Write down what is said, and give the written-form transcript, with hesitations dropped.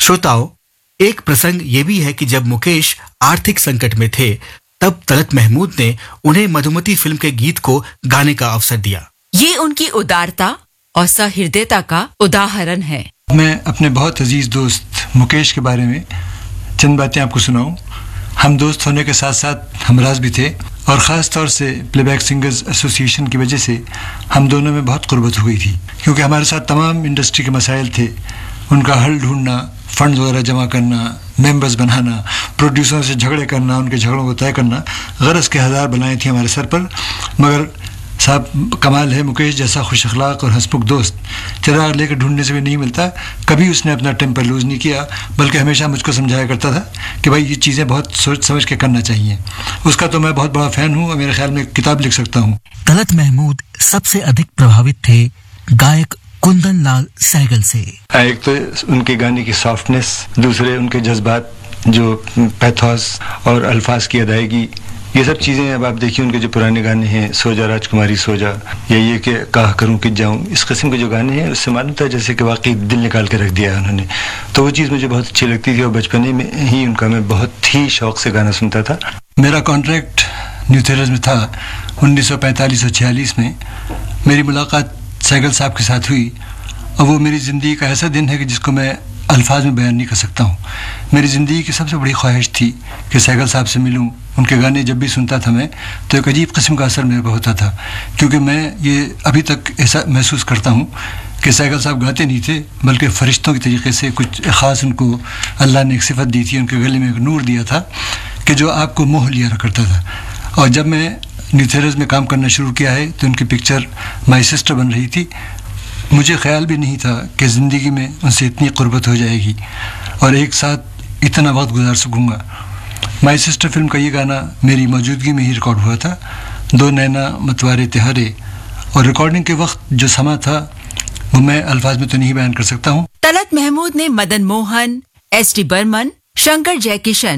श्रोताओं, एक प्रसंग ये भी है कि जब मुकेश आर्थिक संकट में थे, तब तलत महमूद ने उन्हें मधुमती फिल्म के गीत को गाने का अवसर दिया। ये उनकी उदारता और सहृदयता का उदाहरण है। मैं अपने बहुत अजीज दोस्त मुकेश के बारे में चंद बातें आपको सुनाऊं। हम दोस्त होने के साथ साथ हमराज भी थे और ख़ास तौर से प्लेबैक सिंगर्स एसोसिएशन की वजह से हम दोनों में बहुत कुर्बत हो गई थी, क्योंकि हमारे साथ तमाम इंडस्ट्री के मसाइल थे। उनका हल ढूंढना, फंड वगैरह जमा करना, मेंबर्स बनाना, प्रोड्यूसरों से झगड़े करना, उनके झगड़ों को तय करना, गरज के हज़ार बनाए थी हमारे सर पर। मगर साहब कमाल है, मुकेश जैसा खुश अखलाक और हंसमुख दोस्त चिराग लेकर ढूंढने से भी नहीं मिलता। कभी उसने अपना टेम्पर लूज़ नहीं किया, बल्कि हमेशा मुझको समझाया करता था कि भाई ये चीज़ें बहुत सोच समझ के करना चाहिए। उसका तो मैं बहुत बड़ा फ़ैन हूँ और मेरे ख्याल में एक किताब लिख सकता हूँ। तलत महमूद सबसे अधिक प्रभावित थे गायक कुंदन लाल सहगल से। एक तो उनके गाने की सॉफ्टनेस, दूसरे उनके जज्बात, जो पैथोस और अल्फाज की अदायगी, ये सब चीज़ें। अब आप देखिए उनके जो पुराने गाने हैं, सो जा राजकुमारी सो जा, या ये कि कहा करूँ कि जाऊँ, इस किस्म के जो गाने हैं उससे मालूम था जैसे कि वाकई दिल निकाल के रख दिया है उन्होंने। तो वो चीज़ मुझे बहुत अच्छी लगती थी और बचपने में ही उनका मैं बहुत ही शौक़ से गाना सुनता था। मेरा कॉन्ट्रैक्ट न्यू थिएटर्स में था 1945 और 46 में। मेरी मुलाकात सहगल साहब के साथ हुई और वो मेरी ज़िंदगी का ऐसा दिन है कि जिसको मैं अल्फाज में बयान नहीं कर सकता हूँ। मेरी ज़िंदगी की सबसे बड़ी ख्वाहिश थी कि सहगल साहब से मिलूँ। उनके गाने जब भी सुनता था मैं, तो एक अजीब किस्म का असर मेरे पर होता था, क्योंकि मैं ये अभी तक ऐसा महसूस करता हूँ कि सहगल साहब गाते नहीं थे, बल्कि फ़रिश्तों के तरीके से कुछ ख़ास उनको अल्लाह ने एक सिफत दी थी, उनके गले में एक नूर दिया था कि जो आपको मोह लिया करता था। और जब मैं न्यू थिएटर्स में काम करना शुरू किया है तो उनकी पिक्चर माई सिस्टर बन रही थी। मुझे ख्याल भी नहीं था कि ज़िंदगी में उनसे इतनी कुर्बत हो जाएगी और एक साथ इतना वक्त गुजार सकूँगा। माई सिस्टर फिल्म का ये गाना मेरी मौजूदगी में ही रिकॉर्ड हुआ था, दो नैना मतवारे तिहारे, और रिकॉर्डिंग के वक्त जो समा था वो मैं अल्फाज में तो नहीं बयान कर सकता हूँ। तलत महमूद ने मदन मोहन, एस डी बर्मन, शंकर जयकिशन